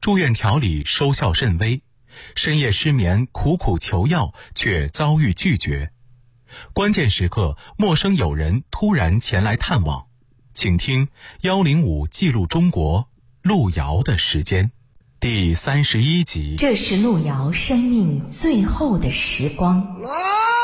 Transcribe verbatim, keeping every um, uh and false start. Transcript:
住院调理收效甚微，深夜失眠苦苦求药却遭遇拒绝。关键时刻，陌生友人突然前来探望。请听幺零五记录中国路遥的时间第三十一集。 这是路遥生命最后的时光。